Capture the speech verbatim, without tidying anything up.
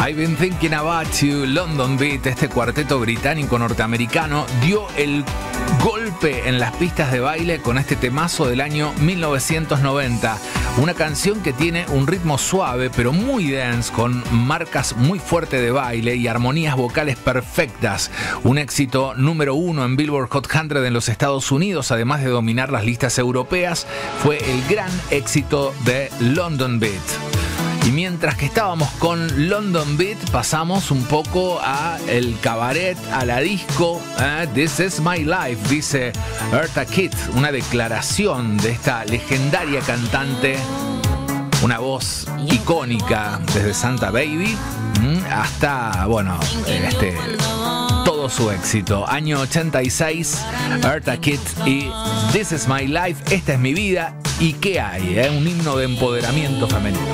I've been thinking about you. London Beat, este cuarteto británico norteamericano, dio el golpe en las pistas de baile con este temazo del año mil novecientos noventa. Una canción que tiene un ritmo suave pero muy dance, con marcas muy fuertes de baile y armonías vocales perfectas. Un éxito número uno en Billboard Hot cien en los Estados Unidos, además de dominar las listas europeas. Fue el gran éxito de London Beat. Y mientras que estábamos con London Beat, pasamos un poco a el cabaret, a la disco. ¿eh? This is my life, dice Eartha Kitt, una declaración de esta legendaria cantante, una voz icónica desde Santa Baby hasta, bueno, este, todo su éxito. Año ochenta y seis, Eartha Kitt y This is my life, esta es mi vida. ¿Y qué hay? ¿eh? Un himno de empoderamiento femenino.